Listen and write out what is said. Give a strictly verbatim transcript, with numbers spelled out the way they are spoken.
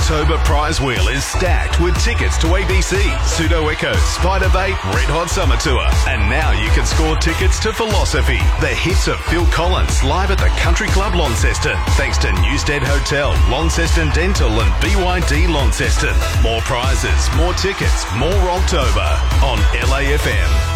Rocktober prize wheel is stacked with tickets to A B C, Pseudo Echo, Spiderbait, Red Hot Summer Tour. And now you can score tickets to Philosophy, the hits of Phil Collins, live at the Country Club Launceston, thanks to Newstead Hotel, Launceston Dental and B Y D Launceston. More prizes, more tickets, more Rocktober on L A F M.